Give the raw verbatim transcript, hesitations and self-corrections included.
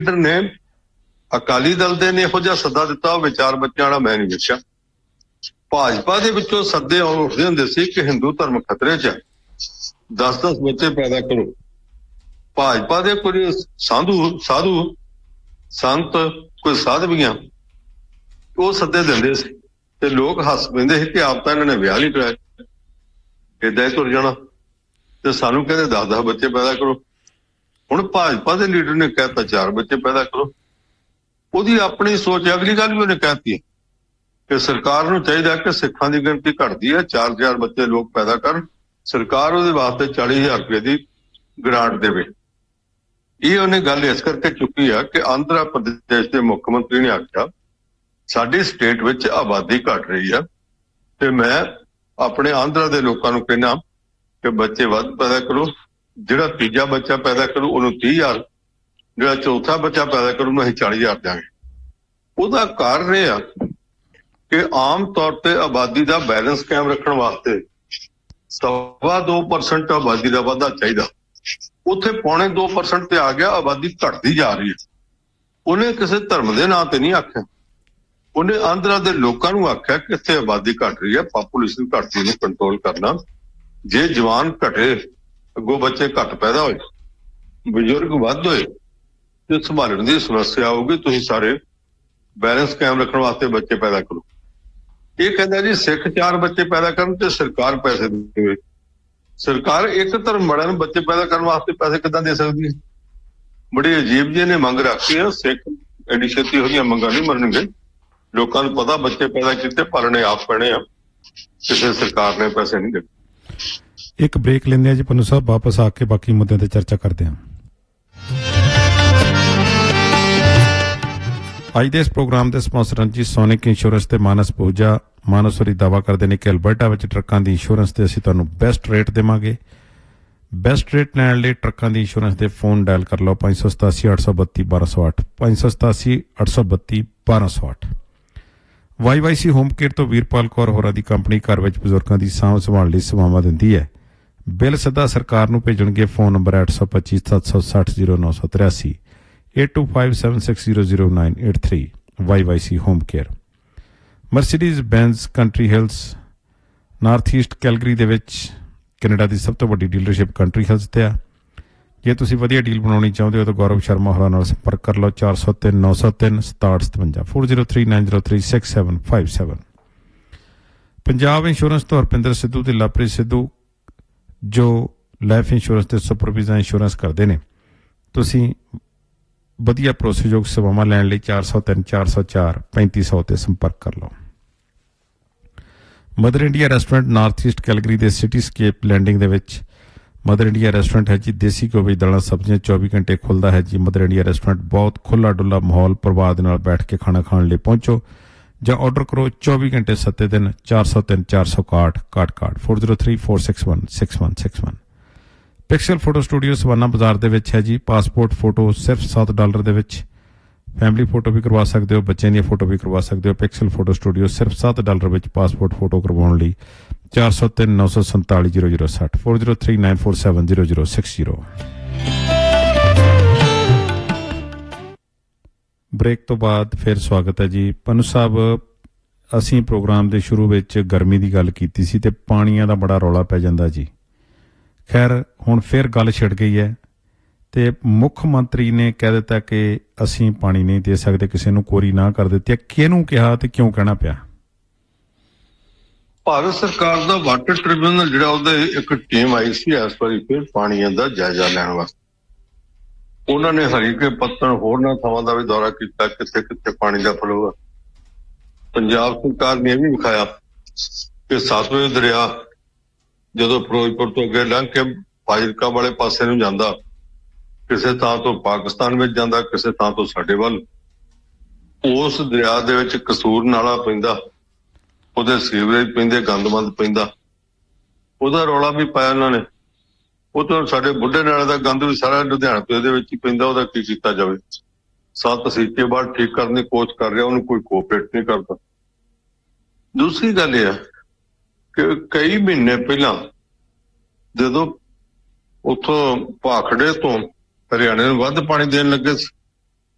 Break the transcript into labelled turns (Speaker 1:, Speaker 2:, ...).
Speaker 1: Leader ਨੇ ਅਕਾਲੀ ਦਲ ਦੇ ਨੇ ਇਹੋ ਜਿਹਾ ਸੱਦਾ ਦਿੱਤਾ, ਉਹ ਵਿਚਾਰ ਬੱਚਿਆਂ ਵਾਲਾ ਮੈਂ ਨਹੀਂ ਵੇਖਿਆ। ਭਾਜਪਾ ਦੇ ਵਿੱਚੋਂ ਸੱਦੇ ਉੱਠਦੇ ਹੁੰਦੇ ਸੀ ਕਿ ਹਿੰਦੂ ਧਰਮ ਖਤਰੇ 'ਚ ਹੈ, ਦਸ ਦਸ ਬੱਚੇ ਪੈਦਾ ਕਰੋ। ਭਾਜਪਾ ਦੇ ਕੋਈ ਸਾਧੂ ਸਾਧੂ ਸੰਤ ਕੋਈ ਸਾਧਵੀਆਂ ਉਹ ਸੱਦੇ ਦਿੰਦੇ ਸੀ ਤੇ ਲੋਕ ਹੱਸ ਪੈਂਦੇ ਸੀ ਕਿ ਆਪ ਤਾਂ ਇਹਨਾਂ ਨੇ ਵਿਆਹ ਨਹੀਂ ਕਰਾਇਆ, ਏਦਾਂ ਹੀ ਤੁਰ ਜਾਣਾ, ਤੇ ਸਾਨੂੰ ਕਹਿੰਦੇ ਦਸ ਦਸ ਬੱਚੇ ਪੈਦਾ ਕਰੋ। ਹੁਣ ਭਾਜਪਾ ਦੇ ਲੀਡਰ ਨੇ ਕਹਿਤਾ ਚਾਰ ਬੱਚੇ ਪੈਦਾ ਕਰੋ। ਉਹਦੀ ਆਪਣੀ ਸੋਚ। ਅਗਲੀ ਗੱਲ ਵੀ ਉਹਨੇ ਕਹਿਤੀ ਕਿ ਸਰਕਾਰ ਨੂੰ ਚਾਹੀਦਾ ਕਿ ਸਿੱਖਾਂ ਦੀ ਗਿਣਤੀ ਘਟਦੀ ਹੈ, ਚਾਰ ਚਾਰ ਬੱਚੇ ਲੋਕ ਪੈਦਾ ਕਰਨ, ਸਰਕਾਰ ਉਹਦੇ ਵਾਸਤੇ ਚਾਲੀ ਹਜ਼ਾਰ ਰੁਪਏ ਦੀ ਗ੍ਰਾਂਟ ਦੇਵੇ। ਇਹ ਉਹਨੇ ਗੱਲ ਇਸ ਕਰਕੇ ਚੁੱਕੀ ਆ ਕਿ ਆਂਧਰਾ ਪ੍ਰਦੇਸ਼ ਦੇ ਮੁੱਖ ਮੰਤਰੀ ਨੇ ਆਖਿਆ ਸਾਡੀ ਸਟੇਟ ਵਿੱਚ ਆਬਾਦੀ ਘਟ ਰਹੀ ਆ ਤੇ ਮੈਂ ਆਪਣੇ ਆਂਧਰਾ ਦੇ ਲੋਕਾਂ ਨੂੰ ਕਹਿਣਾ ਕਿ ਬੱਚੇ ਵੱਧ ਪੈਦਾ ਕਰੋ। ਜਿਹੜਾ ਤੀਜਾ ਬੱਚਾ ਪੈਦਾ ਕਰੂ ਉਹਨੂੰ ਤੀਹ ਹਜ਼ਾਰ, ਜਿਹੜਾ ਚੌਥਾ ਬੱਚਾ ਪੈਦਾ ਕਰੂ ਉਹਨੂੰ ਅਸੀਂ ਚਾਲੀ ਹਜ਼ਾਰ ਦਿਆਂਗੇ। ਉਹਦਾ ਕਾਰਨ ਇਹ ਆ ਕਿ ਆਮ ਤੌਰ ਤੇ ਆਬਾਦੀ ਦਾ ਬੈਲੈਂਸ ਕਾਇਮ ਰੱਖਣ ਵਾਸਤੇ ਸਵਾ ਦੋ ਪਰਸੈਂਟ ਆਬਾਦੀ ਦਾ ਵਾਧਾ ਚਾਹੀਦਾ, ਉੱਥੇ ਪੌਣੇ ਦੋ ਪਰਸੈਂਟ ਤੇ ਆ ਗਿਆ, ਆਬਾਦੀ ਘਟਦੀ ਜਾ ਰਹੀ ਹੈ। ਉਹਨੇ ਕਿਸੇ ਧਰਮ ਦੇ ਨਾਂ ਤੇ ਨਹੀਂ ਆਖਿਆ, ਉਹਨੇ ਆਂਧਰਾ ਦੇ ਲੋਕਾਂ ਨੂੰ ਆਖਿਆ ਕਿ ਇੱਥੇ ਆਬਾਦੀ ਘਟ ਰਹੀ ਹੈ, ਪਾਪੂਲੇਸ਼ਨ ਘਟਦੀ ਨੂੰ ਕੰਟਰੋਲ ਕਰਨਾ। ਜੇ ਜਵਾਨ ਘਟੇ, ਅੱਗੋਂ ਬੱਚੇ ਘੱਟ ਪੈਦਾ ਹੋਏ, ਬਜ਼ੁਰਗ ਵੱਧ ਹੋਏ ਤੇ ਸੰਭਾਲਣ ਦੀ ਸਮੱਸਿਆ ਆਊਗੀ। ਤੁਸੀਂ ਸਾਰੇ ਬੈਲੈਂਸ ਕਾਇਮ ਰੱਖਣ ਵਾਸਤੇ ਬੱਚੇ ਪੈਦਾ ਕਰੋ। ਇਹ ਕਹਿੰਦਾ ਜੀ ਸਿੱਖ ਚਾਰ ਬੱਚੇ ਪੈਦਾ ਕਰਨ ਤੇ ਸਰਕਾਰ ਪੈਸੇ ਦੇਵੇ। ਸਰਕਾਰ ਇੱਕ ਧਰਮ ਵਾਲਿਆਂ ਨੂੰ ਬੱਚੇ ਪੈਦਾ ਕਰਨ ਵਾਸਤੇ ਪੈਸੇ ਕਿੱਦਾਂ ਦੇ ਸਕਦੀ ਹੈ? ਬੜੀ ਅਜੀਬ ਜਿਹੀ ਨੇ ਮੰਗ ਰੱਖੀ ਹੈ। ਸਿੱਖ ਐਡੀ ਛੇਤੀ ਹੋਈਆਂ ਮੰਗਾਂ ਨਹੀਂ ਮੰਨਣਗੇ। ਲੋਕਾਂ ਨੂੰ ਪਤਾ ਬੱਚੇ ਪੈਦਾ ਕੀਤੇ ਪਾਲਣੇ ਆਪ ਪੈਣੇ ਆ, ਕਿਸੇ ਸਰਕਾਰ ਨੇ ਪੈਸੇ ਨਹੀਂ ਦਿੱਤੇ।
Speaker 2: ਇੱਕ ਬ੍ਰੇਕ ਲੈਂਦੇ ਆ ਜੀ ਪੰਨੂ ਸਾਹਿਬ, ਵਾਪਸ ਆ ਕੇ ਬਾਕੀ ਮੁੱਦਿਆਂ ਤੇ ਚਰਚਾ ਕਰਦੇ ਹਾਂ। ਅੱਜ ਦੇ ਇਸ ਪ੍ਰੋਗਰਾਮ ਦੇ ਸਪਾਂਸਰ ਜੀ ਸੋਨਿਕ ਇੰਸ਼ੋਰੈਂਸ ਤੇ ਮਾਨਸ ਪੂਜਾ। ਮਾਨਸ ਹੋਰੀ ਦਾਅਵਾ ਕਰਦੇ ਨੇ ਕਿ ਅਲਬਰਟਾ ਵਿੱਚ ਟਰੱਕਾਂ ਦੀ ਇੰਸ਼ੋਰੈਂਸ ਤੇ ਅਸੀਂ ਤੁਹਾਨੂੰ ਬੈਸਟ ਰੇਟ ਦੇਵਾਂਗੇ। ਬੈਸਟ ਰੇਟ ਲੈਣ ਲਈ ਟਰੱਕਾਂ ਦੀ ਇੰਸ਼ੋਰੈਂਸ ਦੇ ਫੋਨ ਡਾਇਲ ਕਰ ਲਓ ਪੰਜ ਸੌ ਸਤਾਸੀ ਅੱਠ ਸੌ ਬੱਤੀ ਬਾਰਾਂ ਸੌ ਅੱਠ ਪੰਜ ਸੌ ਸਤਾਸੀ ਅੱਠ ਸੌ ਬੱਤੀ ਬਾਰਾਂ ਸੌ ਅੱਠ। Why Y C home care ਤੋਂ ਵੀਰਪਾਲ ਕੌਰ ਹੋਰਾਂ ਦੀ ਕੰਪਨੀ ਘਰ ਵਿੱਚ ਬਜ਼ੁਰਗਾਂ ਦੀ ਸਾਂਭ ਸੰਭਾਲ ਲਈ ਸੇਵਾਵਾਂ ਦਿੰਦੀ ਹੈ। ਬਿੱਲ ਸਿੱਧਾ ਸਰਕਾਰ ਨੂੰ ਭੇਜਣਗੇ। ਫੋਨ ਨੰਬਰ ਅੱਠ ਸੌ ਪੱਚੀ ਸੱਤ ਸੌ ਸੱਠ ਜ਼ੀਰੋ ਨੌ ਸੌ ਤਰਿਆਸੀ eight two five seven six zero zero nine eight three। Why Y C home care. Mercedes ਬੈਂਜ਼ country Hills north East Calgary ਦੇ ਵਿੱਚ ਕੈਨੇਡਾ ਦੀ ਸਭ ਤੋਂ ਵੱਡੀ ਡੀਲਰਸ਼ਿਪ ਕੰਟਰੀ ਹਿਲਸ ਤੇ ਆ। ਜੇ ਤੁਸੀਂ ਵਧੀਆ ਡੀਲ ਬਣਾਉਣੀ ਚਾਹੁੰਦੇ ਹੋ ਤਾਂ ਗੌਰਵ ਸ਼ਰਮਾ ਹੋਰਾਂ ਨਾਲ ਸੰਪਰਕ ਕਰ ਲਓ ਚਾਰ ਸੌ ਤਿੰਨ ਨੌ ਸੌ ਤਿੰਨ ਸਤਾਹਠ ਸਤਵੰਜਾ four zero three nine zero three six seven five seven। Punjab insurance ਤੋਂ ਹਰਪਿੰਦਰ ਸਿੱਧੂ ਤੇ ਲਵਪ੍ਰੀਤ ਸਿੱਧੂ ਜੋ ਲਾਈਫ ਇੰਸ਼ੋਰੈਂਸ ਤੇ ਸੁਪਰਵਾਈਜ਼ਰ ਇੰਸ਼ੋਰੈਂਸ ਕਰਦੇ ਨੇ। ਤੁਸੀਂ ਵਧੀਆ ਭਰੋਸੇਯੋਗ ਸੇਵਾਵਾਂ ਲੈਣ ਲਈ ਚਾਰ ਸੌ ਤਿੰਨ ਚਾਰ ਸੌ ਚਾਰ ਪੈਂਤੀ ਸੌ ਤੇ ਸੰਪਰਕ ਕਰ ਲਓ। Mother India restaurant north East Calgary ਦੇ ਸਿਟੀ ਸਕੇਪ ਲੈਂਡਿੰਗ ਦੇ ਵਿੱਚ ਮਦਰ ਇੰਡੀਆ ਰੈਸਟੋਰੈਂਟ ਹੈ ਜੀ। ਦੇਸੀ ਘਿਓ ਵਿੱਚ ਦਾਲਾਂ ਸਬਜ਼ੀਆਂ ਚੌਵੀ ਘੰਟੇ ਖੁੱਲ੍ਹਦਾ ਹੈ ਜੀ। ਮਦਰ ਇੰਡੀਆ ਰੈਸਟੋਰੈਂਟ ਬਹੁਤ ਖੁੱਲ੍ਹਾ ਡੁੱਲਾ ਮਾਹੌਲ, ਪਰਿਵਾਰ ਦੇ ਨਾਲ ਬੈਠ ਕੇ ਖਾਣਾ ਖਾਣ ਲਈ ਪਹੁੰਚੋ ਜਾਂ ਆਰਡਰ ਕਰੋ ਚੌਵੀ ਘੰਟੇ ਸੱਤੇ ਦਿਨ ਚਾਰ ਸੌ ਤਿੰਨ ਚਾਰ ਸੌ ਇਕਾਹਠ ਇਕਾਹਠ ਇਕਾਹਠ four zero three four six one six one six one। Pixel photo studio savanna ਬਾਜ਼ਾਰ ਦੇ ਵਿੱਚ ਹੈ ਜੀ। ਪਾਸਪੋਰਟ ਫੋਟੋ ਸਿਰਫ ਸੱਤ ਡਾਲਰ ਦੇ ਵਿੱਚ। ਫੈਮਿਲੀ ਫੋਟੋ ਵੀ ਕਰਵਾ ਸਕਦੇ ਹੋ, ਬੱਚਿਆਂ ਦੀਆਂ ਫੋਟੋ ਵੀ ਕਰਵਾ ਸਕਦੇ ਹੋ। ਪਿਕਸਲ ਫੋਟੋ ਸਟੂਡੀਓ ਸਿਰਫ ਸੱਤ ਡਾਲਰ ਵਿੱਚ ਪਾਸਪੋਰਟ ਫੋਟੋ ਕਰਵਾਉਣ ਲਈ ਚਾਰ ਸੌ ਤਿੰਨ ਨੌ ਸੌ ਸੰਤਾਲੀ ਜ਼ੀਰੋ ਜ਼ੀਰੋ ਸੱਠ four zero three nine four seven zero zero six zero। Break ਤੋਂ ਬਾਅਦ ਫਿਰ ਸਵਾਗਤ ਹੈ ਜੀ। ਪੰਨੂ ਸਾਹਿਬ, ਅਸੀਂ ਪ੍ਰੋਗਰਾਮ ਦੇ ਸ਼ੁਰੂ ਵਿੱਚ ਗਰਮੀ ਦੀ ਗੱਲ ਕੀਤੀ ਸੀ ਤੇ ਪਾਣੀਆਂ ਦਾ ਬੜਾ ਰੌਲਾ ਪੈ ਜਾਂਦਾ ਜੀ। ਖੈਰ ਹੁਣ ਫਿਰ ਗੱਲ ਛਿੜ ਗਈ ਹੈ ਤੇ ਮੁੱਖ ਮੰਤਰੀ ਨੇ ਕਹਿ ਦਿੱਤਾ ਕਿ ਅਸੀਂ ਪਾਣੀ ਨਹੀਂ ਦੇ ਸਕਦੇ, ਕਿਸੇ ਨੂੰ ਕੋਰੀ ਨਾ ਕਰ ਦਿੱਤੀ। ਕਿਹਨੂੰ ਕਿਹਾ ਤੇ ਕਿਉਂ ਕਹਿਣਾ ਪਿਆ?
Speaker 1: ਭਾਰਤ ਸਰਕਾਰ ਦਾ ਵਾਟਰ ਟ੍ਰਿਬਿਊਨਲ ਜਿਹੜਾ ਉਹਦੇ ਇੱਕ ਟੀਮ ਆਈ ਸੀ ਇਸ ਵਾਰੀ ਫਿਰ ਪਾਣੀਆਂ ਦਾ ਜਾਇਜ਼ਾ ਲੈਣ ਵਾਸਤੇ। ਉਹਨਾਂ ਨੇ ਹਰੀਕੇ ਪੱਤਣ ਹੋਰਨਾਂ ਥਾਵਾਂ ਦਾ ਵੀ ਦੌਰਾ ਕੀਤਾ, ਕਿੱਥੇ ਕਿੱਥੇ ਪਾਣੀ ਦਾ ਫਲੋ ਆ। ਪੰਜਾਬ ਸਰਕਾਰ ਨੇ ਇਹ ਵੀ ਵਿਖਾਇਆ ਕਿ ਸਤਲੁਜ ਦਰਿਆ ਜਦੋਂ ਫਿਰੋਜ਼ਪੁਰ ਤੋਂ ਅੱਗੇ ਲੰਘ ਕੇ ਫਾਜ਼ਿਲਕਾ ਵਾਲੇ ਪਾਸੇ ਨੂੰ ਜਾਂਦਾ, ਕਿਸੇ ਥਾਂ ਤੋਂ ਪਾਕਿਸਤਾਨ ਵਿੱਚ ਜਾਂਦਾ, ਕਿਸੇ ਥਾਂ ਤੋਂ ਸਾਡੇ ਵੱਲ, ਉਸ ਦਰਿਆ ਦੇ ਵਿੱਚ ਕਸੂਰ ਨਾਲਾ ਪੈਂਦਾ, ਉਹਦੇ ਸੀਵਰੇਜ ਪੈਂਦੇ, ਗੰਦਮੰਦ ਪੈਂਦਾ, ਉਹਦਾ ਰੌਲਾ ਵੀ ਪਾਇਆ ਉਹਨਾਂ ਨੇ। ਉਹ ਤੋਂ ਸਾਡੇ ਬੁੱਢੇ ਨਾਲੇ ਦਾ ਗੰਦ ਵੀ ਸਾਰਾ ਲੁਧਿਆਣਾ ਤੋਂ ਇਹਦੇ ਵਿੱਚ ਹੀ ਪੈਂਦਾ, ਉਹਦਾ ਕੀ ਕੀਤਾ ਜਾਵੇ? ਸੱਤ ਸੀਕੇ ਬਾਅਦ ਠੀਕ ਕਰਨ ਦੀ ਕੋਸ਼ਿਸ਼ ਕਰ ਰਿਹਾ, ਉਹਨੂੰ ਕੋਈ ਕੋਆਪਰੇਟ ਨਹੀਂ ਕਰਦਾ। ਦੂਸਰੀ ਗੱਲ ਇਹ ਹੈ ਕਿ ਕਈ ਮਹੀਨੇ ਪਹਿਲਾਂ ਜਦੋਂ ਉੱਥੋਂ ਭਾਖੜੇ ਤੋਂ ਹਰਿਆਣੇ ਨੂੰ ਵੱਧ ਪਾਣੀ ਦੇਣ ਲੱਗੇ ਸੀ